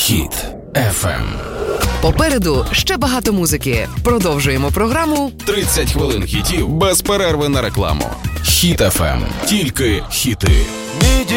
Хіт FM. Попереду ще багато музики. Продовжуємо програму 30 хвилин хітів без перерви на рекламу. Хіт FM. Тільки хіти.